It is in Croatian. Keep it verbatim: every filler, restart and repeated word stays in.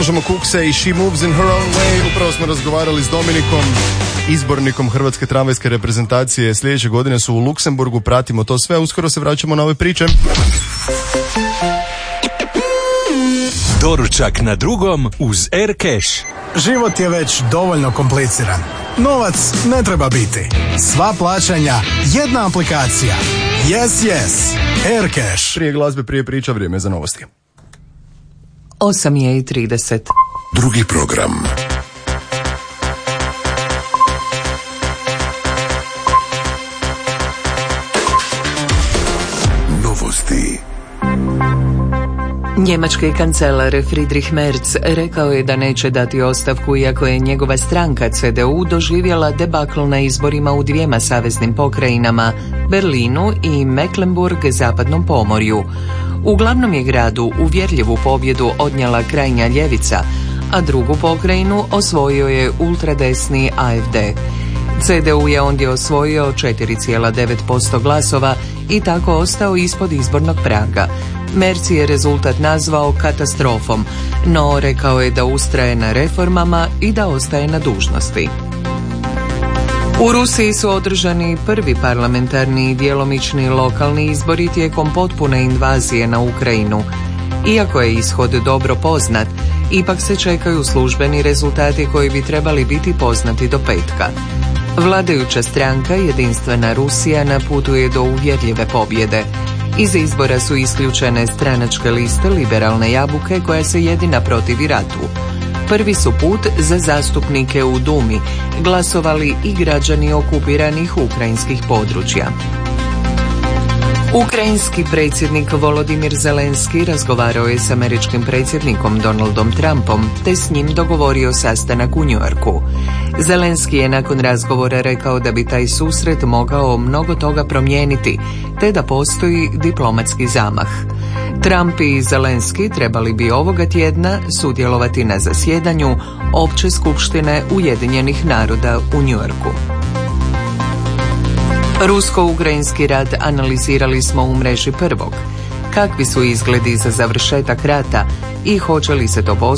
Slušamo Kukse i She Moves in Her Own Way. Upravo smo razgovarali s Dominikom, izbornikom hrvatske tramvajske reprezentacije. Sljedeće godine su u Luksemburgu, pratimo to sve. Uskoro se vraćamo na ove priče. Doručak na drugom uz Aircash. Život je već dovoljno kompliciran. Novac ne treba biti. Sva plaćanja, jedna aplikacija. Yes, yes. Aircash. Prije glazbe, prije priča, vrijeme za novosti. osam je i trideset. Drugi program. Novosti. Njemački kancelar Friedrich Merz rekao je da neće dati ostavku iako je njegova stranka C D U doživjela debakl na izborima u dvijema saveznim pokrajinama, Berlinu i Mecklenburg-zapadnom pomorju. U glavnom je gradu uvjerljivu pobjedu odnijela krajnja ljevica, a drugu pokrajinu osvojio je ultradesni A F D. C D U je ondje osvojio četiri zarez devet posto glasova i tako ostao ispod izbornog praga. Merz je rezultat nazvao katastrofom, no rekao je da ustraje na reformama i da ostaje na dužnosti. U Rusiji su održani prvi parlamentarni i djelomični lokalni izbori tijekom potpune invazije na Ukrajinu. Iako je ishod dobro poznat, ipak se čekaju službeni rezultati koji bi trebali biti poznati do petka. Vladajuća stranka Jedinstvena Rusija na putu je do uvjerljive pobjede. Iz izbora su isključene stranačke liste Liberalne jabuke koja se jedina protivi ratu. Prvi su put za zastupnike u Dumi glasovali i građani okupiranih ukrajinskih područja. Ukrajinski predsjednik Volodimir Zelenski razgovarao je s američkim predsjednikom Donaldom Trumpom te s njim dogovorio sastanak u New Yorku. Zelenski je nakon razgovora rekao da bi taj susret mogao mnogo toga promijeniti te da postoji diplomatski zamah. Trump i Zelenski trebali bi ovoga tjedna sudjelovati na zasjedanju Opće skupštine Ujedinjenih naroda u New Yorku. Rusko-ukrajinski rat analizirali smo u mreži Prvog. Kakvi su izgledi za završetak rata i hoće li se to postići